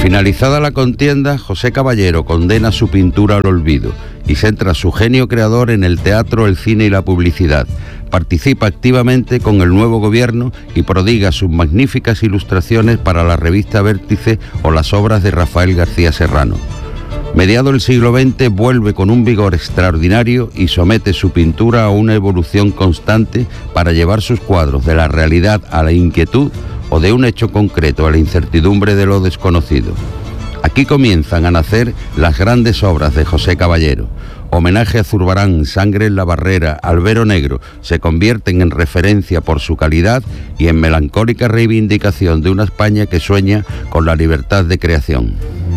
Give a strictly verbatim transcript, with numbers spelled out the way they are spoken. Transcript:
Finalizada la contienda, José Caballero condena su pintura al olvido y centra su genio creador en el teatro, el cine y la publicidad. Participa activamente con el nuevo gobierno y prodiga sus magníficas ilustraciones para la revista Vértice o las obras de Rafael García Serrano. Mediado el siglo veinte, vuelve con un vigor extraordinario y somete su pintura a una evolución constante para llevar sus cuadros de la realidad a la inquietud o de un hecho concreto a la incertidumbre de lo desconocido. Aquí comienzan a nacer las grandes obras de José Caballero. Homenaje a Zurbarán, Sangre en la barrera, Albero Negro se convierten en referencia por su calidad y en melancólica reivindicación de una España que sueña con la libertad de creación.